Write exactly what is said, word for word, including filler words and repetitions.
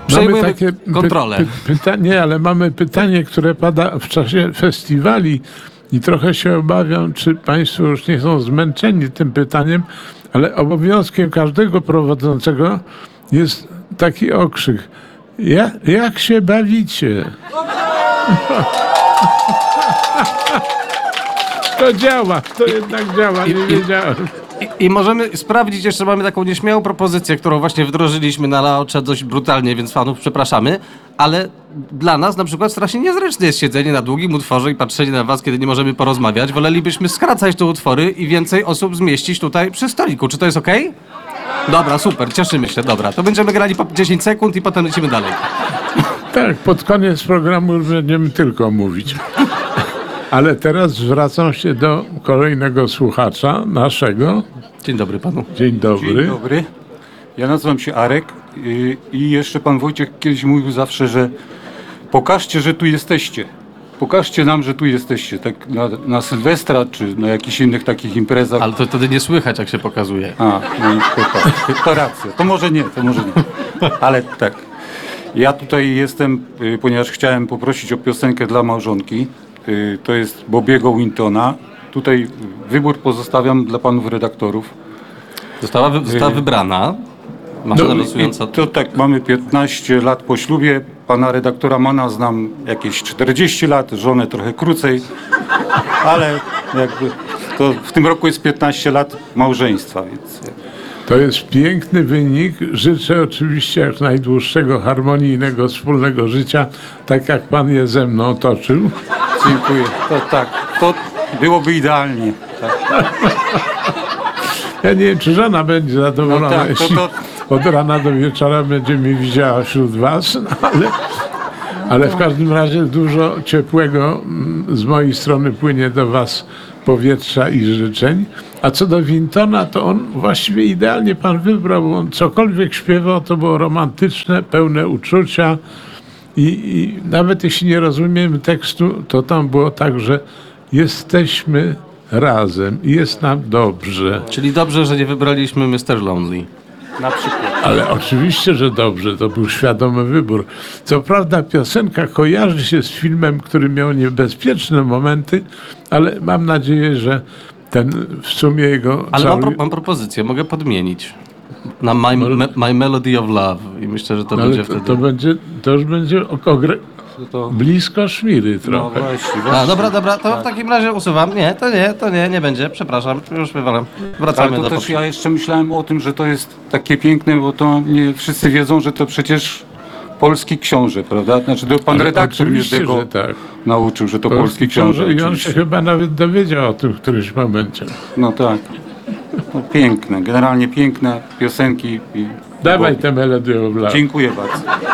Przejmujemy takie kontrolę. Py, py, pytanie, ale mamy pytanie, które pada w czasie festiwali i trochę się obawiam, czy państwo już nie są zmęczeni tym pytaniem, ale obowiązkiem każdego prowadzącego jest taki okrzyk. Ja, jak się bawicie? To działa, to jednak działa, nie wiedziałem. I, I możemy sprawdzić, jeszcze mamy taką nieśmiałą propozycję, którą właśnie wdrożyliśmy na Laocze dość brutalnie, więc fanów przepraszamy, ale dla nas na przykład strasznie niezręczne jest siedzenie na długim utworze i patrzenie na was, kiedy nie możemy porozmawiać. Wolelibyśmy skracać te utwory i więcej osób zmieścić tutaj przy stoliku. Czy to jest okej? Okay? Dobra, super, cieszymy się, dobra. To będziemy grali po dziesięć sekund i potem lecimy dalej. Tak, pod koniec programu już będziemy tylko mówić. Ale teraz zwracam się do kolejnego słuchacza naszego. Dzień dobry panu. Dzień dobry. Dzień dobry. Ja nazywam się Arek i, i jeszcze pan Wojciech kiedyś mówił zawsze, że pokażcie, że tu jesteście. Pokażcie nam, że tu jesteście. Tak na, na Sylwestra czy na jakichś innych takich imprezach. Ale to wtedy nie słychać, jak się pokazuje. A, no to, to, to racja. To może nie, to może nie. Ale tak. Ja tutaj jestem, ponieważ chciałem poprosić o piosenkę dla małżonki. To jest Bobiego Wintona. Tutaj wybór pozostawiam dla panów redaktorów. Została, wy, została wybrana. Maszyna No, losująca. to tak, mamy piętnaście lat po ślubie. Pana redaktora Mana znam jakieś czterdzieści lat, żonę trochę krócej, ale jakby to w tym roku jest piętnaście lat małżeństwa, więc... To jest piękny wynik. Życzę oczywiście jak najdłuższego, harmonijnego, wspólnego życia, tak jak pan je ze mną toczył. Dziękuję. To tak, to byłoby idealnie. Tak. Ja nie wiem, czy żona będzie zadowolona, No tak, to- jeśli to- od rana do wieczora będzie mnie widziała wśród was, no ale, ale w każdym razie dużo ciepłego mm, z mojej strony płynie do was powietrza i życzeń. A co do Wintona, to on właściwie idealnie pan wybrał, bo on cokolwiek śpiewał, to było romantyczne, pełne uczucia i, i nawet jeśli nie rozumiemy tekstu, to tam było tak, że jesteśmy razem i jest nam dobrze. Czyli dobrze, że nie wybraliśmy mister Lonely. Na przykład. Ale oczywiście, że dobrze, to był świadomy wybór. Co prawda piosenka kojarzy się z filmem, który miał niebezpieczne momenty, ale mam nadzieję, że ten w sumie jego Ale cały... mam, pro, mam propozycję, mogę podmienić. Na My, me, my Melody of Love. I myślę, że to Ale będzie to, wtedy... to będzie, to już będzie ogre... To, blisko szmiry no trochę. właśnie, A, właśnie. dobra, dobra, to w takim razie usuwam. Nie, to nie, to nie, nie będzie. Przepraszam, już wywalam. Wracamy Ale to do też poprzedniego. ja jeszcze myślałem o tym, że to jest takie piękne, bo to nie wszyscy wiedzą, że to przecież polski książę, prawda? Znaczy to pan Ale redaktor mnie oczywiście, tego że tak. nauczył, że to polski książę. I on się oczywiście. chyba nawet dowiedział o tym w którymś momencie. No tak. No, piękne, generalnie piękne piosenki. I, Dawaj bo- tę melodię w Dziękuję bardzo.